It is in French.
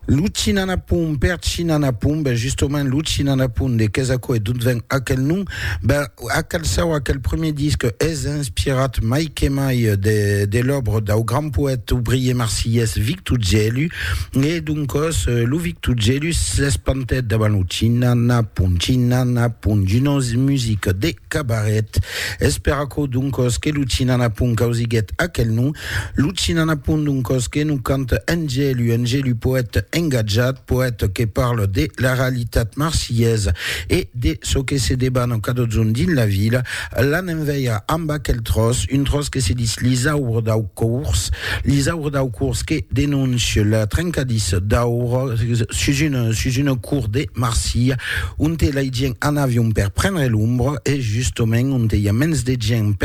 L'Ucinanapum, Percinanapum, justement, l'Ucinanapum de Kesako et Dunven à quel nom, à quel savoir à quel premier disque est inspiré Mike Mai de l'œuvre d'un grand poète ouvrier marseillais Victor Gelu, et donc, le Victor Gelu s'espantait devant l'Ucinanapum, d'une musique de cabaret. Esperaco donc, que l'Ucinanapum causiget à quel nom, l'Ucinanapum donc, que nous cante Angelu poète engagé, poète qui parle de la réalité marseillaise et de ce que se débat dans cadre de la ville. La n'enveille en bas quelle trosse, une trosse qui se dit l'Isaour d'Aucours qui dénonce la trincadis d'Aur sur une cour de Marseille, où on te en avion per prendre l'ombre et justement on te y a mens de gens